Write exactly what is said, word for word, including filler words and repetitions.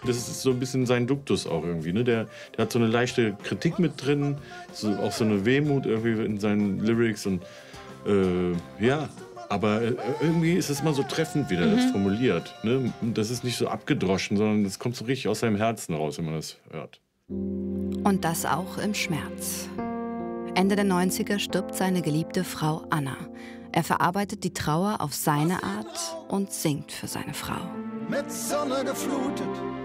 Das ist so ein bisschen sein Duktus auch irgendwie, ne? Der der hat so eine leichte Kritik mit drin, so auch so eine Wehmut irgendwie in seinen Lyrics und, äh, ja, aber, äh, irgendwie ist es immer so treffend, wie der das Mhm. formuliert, ne? Das ist nicht so abgedroschen, sondern das kommt so richtig aus seinem Herzen raus, wenn man das hört. Und das auch im Schmerz. Ende der neunziger stirbt seine geliebte Frau Anna. Er verarbeitet die Trauer auf seine Art und singt für seine Frau. Mit Sonne geflutet,